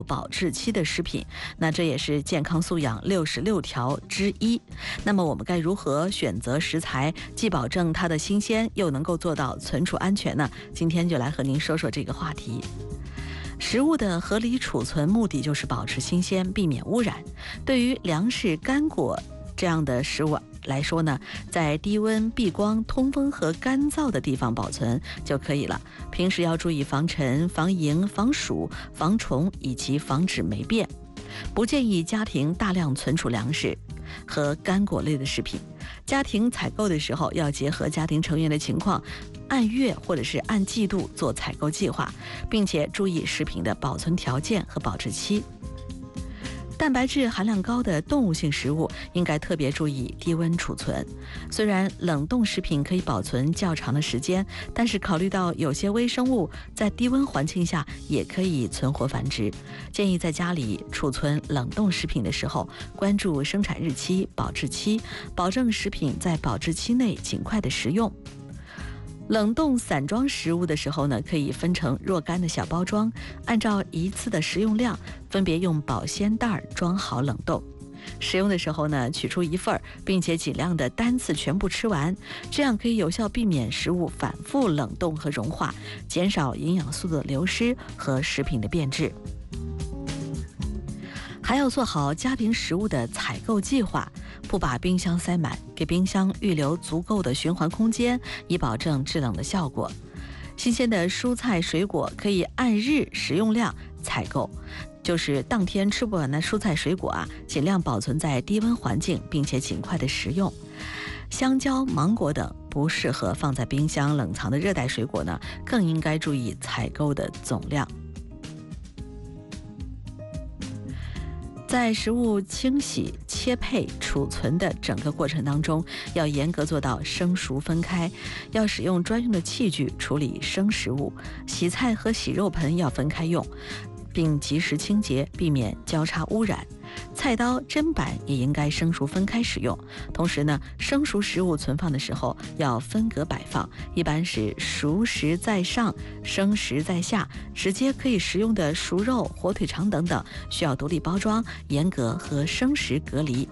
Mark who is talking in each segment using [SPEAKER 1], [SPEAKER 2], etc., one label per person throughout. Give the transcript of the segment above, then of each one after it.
[SPEAKER 1] 保质期的食品，那这也是健康素养66条之一。那么我们该如何选择食材，既保证它的新鲜，又能够做到存储安全呢？今天就来和您说说这个话题。食物的合理储存目的就是保持新鲜，避免污染。对于粮食、干果这样的食物来说呢，在低温、避光、通风和干燥的地方保存就可以了。平时要注意防尘、防蝇、防鼠、防虫以及防止霉变。不建议家庭大量存储粮食和干果类的食品。家庭采购的时候要结合家庭成员的情况，按月或者是按季度做采购计划，并且注意食品的保存条件和保质期。蛋白质含量高的动物性食物应该特别注意低温储存。虽然冷冻食品可以保存较长的时间，但是考虑到有些微生物在低温环境下也可以存活繁殖，建议在家里储存冷冻食品的时候，关注生产日期、保质期，保证食品在保质期内尽快的食用。冷冻散装食物的时候呢，可以分成若干的小包装，按照一次的食用量，分别用保鲜袋装好冷冻。使用的时候呢，取出一份，并且尽量的单次全部吃完，这样可以有效避免食物反复冷冻和融化，减少营养素的流失和食品的变质。还要做好家庭食物的采购计划，不把冰箱塞满，给冰箱预留足够的循环空间，以保证制冷的效果。新鲜的蔬菜水果可以按日食用量采购，就是当天吃不完的蔬菜水果尽量保存在低温环境，并且尽快的食用。香蕉、芒果等不适合放在冰箱冷藏的热带水果呢，更应该注意采购的总量。在食物清洗、切配、储存的整个过程当中，要严格做到生熟分开，要使用专用的器具处理生食物，洗菜和洗肉盆要分开用，并及时清洁，避免交叉污染。菜刀、砧板也应该生熟分开使用。同时呢，生熟食物存放的时候要分隔摆放，一般是熟食在上，生食在下。直接可以食用的熟肉、火腿肠等等需要独立包装，严格和生食隔离。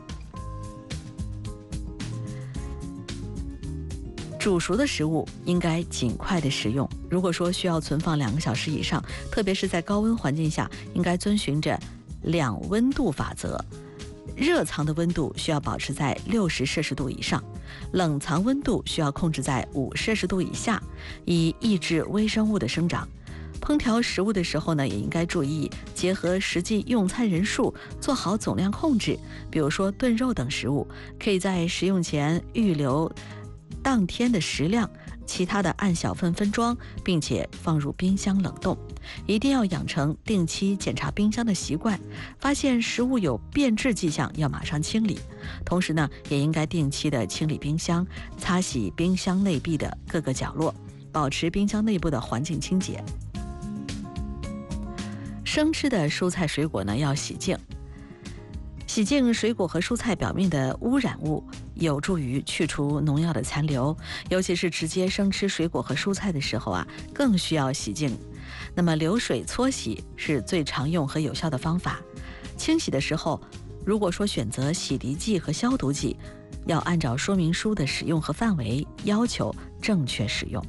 [SPEAKER 1] 煮熟的食物应该尽快的食用。如果说需要存放2个小时以上，特别是在高温环境下，应该遵循着2温度法则。热藏的温度需要保持在60摄氏度以上，冷藏温度需要控制在5摄氏度以下，以抑制微生物的生长。烹调食物的时候呢，也应该注意结合实际用餐人数，做好总量控制。比如说炖肉等食物，可以在食用前预留当天的食量，其他的按小份分装，并且放入冰箱冷冻。一定要养成定期检查冰箱的习惯，发现食物有变质迹象要马上清理。同时呢，也应该定期的清理冰箱，擦洗冰箱内壁的各个角落，保持冰箱内部的环境清洁。生吃的蔬菜水果呢，要洗净。洗净水果和蔬菜表面的污染物，有助于去除农药的残留，尤其是直接生吃水果和蔬菜的时候更需要洗净。那么流水搓洗是最常用和有效的方法。清洗的时候，如果说选择洗涤剂和消毒剂，要按照说明书的使用和范围要求正确使用。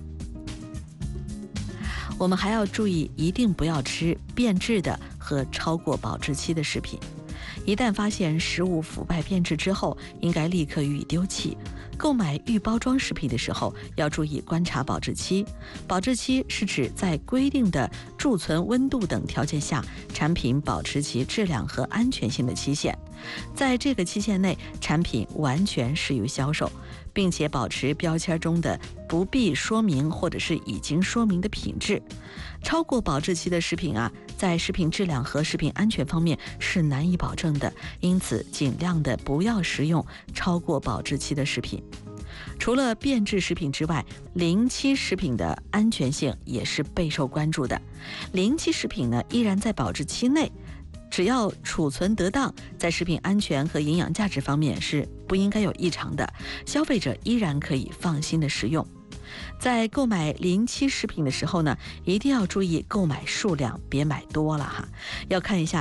[SPEAKER 1] 我们还要注意，一定不要吃变质的和超过保质期的食品。一旦发现食物腐败变质之后，应该立刻予以丢弃。购买预包装食品的时候，要注意观察保质期。保质期是指在规定的贮存温度等条件下，产品保持其质量和安全性的期限。在这个期限内，产品完全适于销售，并且保持标签中的不必说明或者是已经说明的品质。超过保质期的食品在食品质量和食品安全方面是难以保证的，因此尽量的不要食用超过保质期的食品。除了变质食品之外，临期食品的安全性也是备受关注的。临期食品呢，依然在保质期内，只要储存得当，在食品安全和营养价值方面是不应该有异常的，消费者依然可以放心的食用。 在购买临期食品的时候呢，一定要注意购买数量，别买多了哈，要看一下